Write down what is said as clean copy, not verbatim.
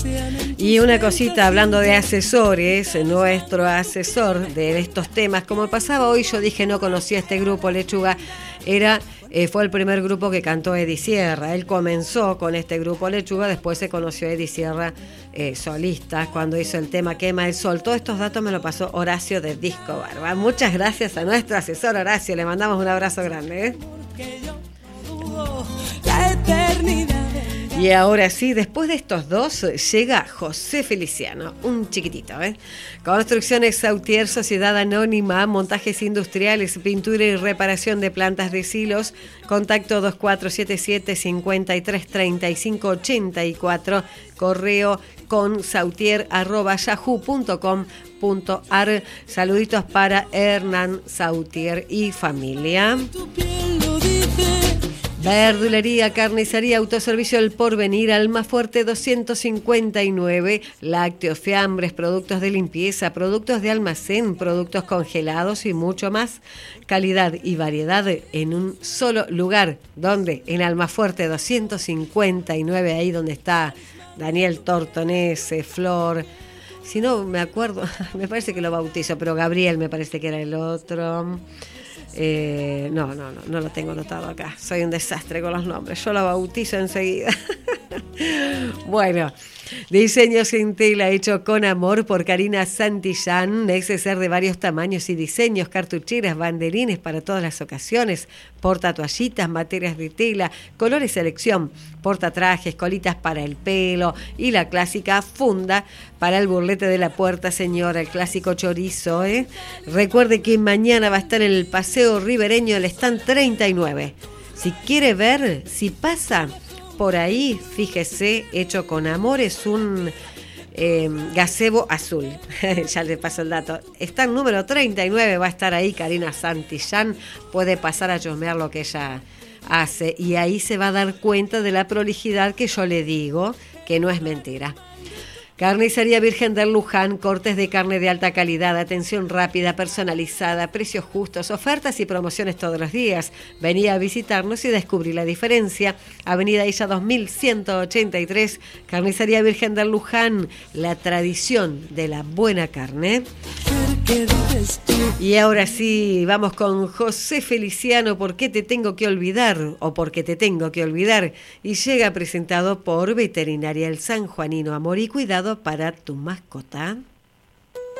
Y una cosita, hablando de asesores, nuestro asesor de estos temas, como pasaba hoy, yo dije no conocía este grupo, Lechuga, fue el primer grupo que cantó Eddie Sierra. Él comenzó con este grupo Lechuga, después se conoció a Eddie Sierra solista, cuando hizo el tema Quema el Sol. Todos estos datos me lo pasó Horacio de Disco Barba. Muchas gracias a nuestro asesor Horacio, le mandamos un abrazo grande. La eternidad. Y ahora sí, después de estos dos, llega José Feliciano, un chiquitito, Construcciones Sautier, Sociedad Anónima, montajes industriales, pintura y reparación de plantas de silos. Contacto 2477-533584, correo con sautier@yahoo.com.ar. Saluditos para Hernán Sautier y familia. Verdulería, carnicería, autoservicio El Porvenir, Almafuerte 259, lácteos, fiambres, productos de limpieza, productos de almacén, productos congelados y mucho más. Calidad y variedad en un solo lugar. ¿Dónde? En Almafuerte 259, ahí donde está Daniel Tortonese, Flor. Si no me acuerdo, me parece que lo bautizo, pero Gabriel me parece que era el otro. No lo tengo anotado acá. Soy un desastre con los nombres. Yo lo bautizo enseguida. Bueno, diseño sin tela hecho con amor por Karina Santillán. Neceser de varios tamaños y diseños, cartucheras, banderines para todas las ocasiones, portatoallitas, materias de tela, colores selección, portatrajes, colitas para el pelo y la clásica funda para el burlete de la puerta, señora, el clásico chorizo. Recuerde que mañana va a estar en el Paseo Ribereño, el stand 39. Si quiere ver, si pasa por ahí, fíjese, hecho con amor, es un gazebo azul. Ya le paso el dato. Está en número 39, va a estar ahí Karina Santillán. Puede pasar a chusmear lo que ella hace y ahí se va a dar cuenta de la prolijidad que yo le digo, que no es mentira. Carnicería Virgen del Luján, cortes de carne de alta calidad, atención rápida, personalizada, precios justos, ofertas y promociones todos los días. Vení a visitarnos y descubrí la diferencia. Avenida Illa 2183, Carnicería Virgen del Luján, la tradición de la buena carne. Y ahora sí, vamos con José Feliciano, ¿por qué te tengo que olvidar? O porque te tengo que olvidar. Y llega presentado por Veterinaria El Sanjuanino, amor y cuidado para tu mascota.